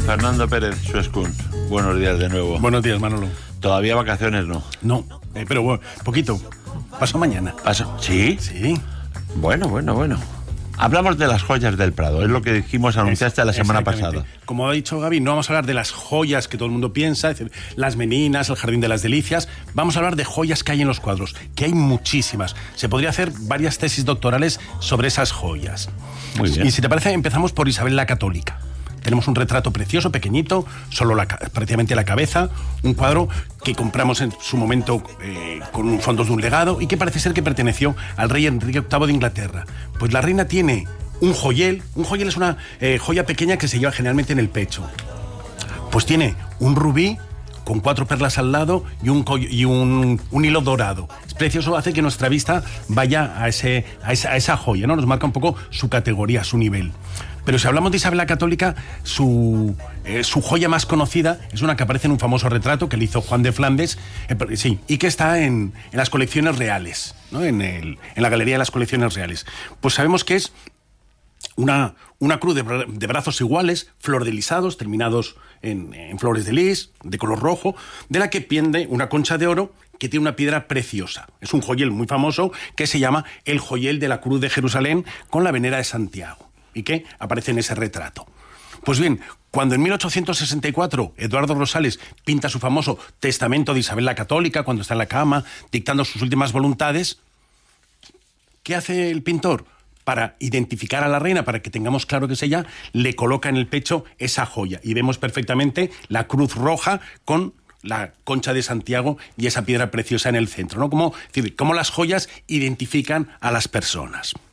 Fernando Pérez, Suescun. Buenos días de nuevo. Buenos días, Manolo. Todavía vacaciones no. No, pero bueno, poquito. Paso mañana. ¿Paso? ¿Sí? Sí. Bueno. Hablamos de las joyas del Prado, es lo que dijimos, anunciaste la semana pasada. Como ha dicho Gaby, no vamos a hablar de las joyas que todo el mundo piensa, es decir, las meninas, el Jardín de las Delicias. Vamos a hablar de joyas que hay en los cuadros, que hay muchísimas. Se podría hacer varias tesis doctorales sobre esas joyas. Muy bien. Y si te parece, empezamos por Isabel la Católica. Tenemos un retrato precioso, pequeñito, solo prácticamente la cabeza, un cuadro que compramos en su momento con fondos de un legado y que parece ser que perteneció al rey Enrique VIII de Inglaterra. Pues la reina tiene un joyel es una joya pequeña que se lleva generalmente en el pecho. Pues tiene un rubí con 4 perlas al lado y un hilo dorado. Es precioso, hace que nuestra vista vaya a esa joya, ¿no? Nos marca un poco su categoría, su nivel. Pero si hablamos de Isabel la Católica, su joya más conocida es una que aparece en un famoso retrato que le hizo Juan de Flandes, y que está en las colecciones reales, ¿no? En la Galería de las Colecciones Reales. Pues sabemos que es una cruz de brazos iguales, flordelizados, terminados en flores de lis, de color rojo, de la que pende una concha de oro que tiene una piedra preciosa. Es un joyel muy famoso que se llama el joyel de la Cruz de Jerusalén con la venera de Santiago, y que aparece en ese retrato. Pues bien, cuando en 1864 Eduardo Rosales pinta su famoso Testamento de Isabel la Católica, cuando está en la cama dictando sus últimas voluntades, ¿qué hace el pintor? Para identificar a la reina, para que tengamos claro que es ella, le coloca en el pecho esa joya y vemos perfectamente la cruz roja con la concha de Santiago y esa piedra preciosa en el centro, ¿no? Como las joyas identifican a las personas.